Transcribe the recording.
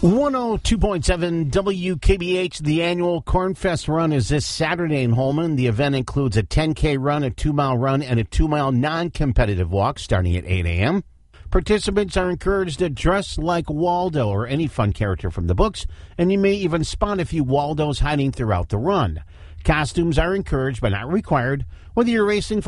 102.7 WKBH. The annual Cornfest Run is this Saturday in Holmen. The event includes a 10K run, a 2-mile run, and a 2-mile non-competitive walk starting at 8 a.m. Participants are encouraged to dress like Waldo or any fun character from the books, and you may even spot a few Waldos hiding throughout the run. Costumes are encouraged but not required, whether you're racing for